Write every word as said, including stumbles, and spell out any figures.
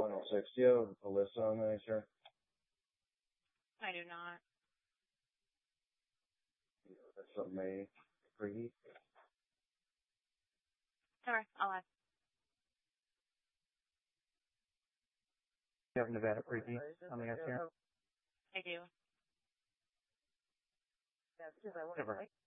one oh six. Do you have a list on that, sir? I do not. That's a May preheat. Sorry, I'll ask. You have Nevada preheat on the S here? I do. Never.